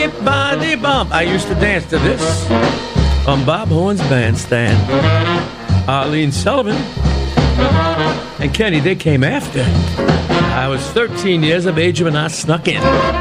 Body bump. I used to dance to this on Bob Horn's bandstand. Arlene Sullivan and Kenny, they came after. I was 13 years of age when I snuck in.